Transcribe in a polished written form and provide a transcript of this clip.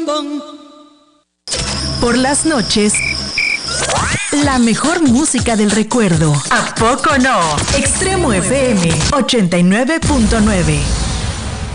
Por las noches, la mejor música del recuerdo. ¿A poco no? Extremo FM 89.9.